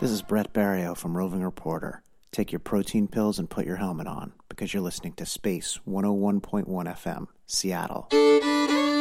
This is Brett Barrio from Roving Reporter. Take your protein pills and put your helmet on, because you're listening to Space 101.1 FM, Seattle.